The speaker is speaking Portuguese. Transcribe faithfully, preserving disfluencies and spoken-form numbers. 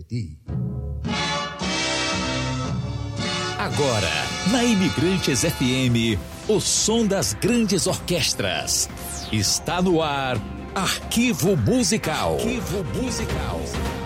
de ti. Agora, na Imigrantes F M, o som das grandes orquestras. Está no ar, Arquivo Musical. Arquivo Musical.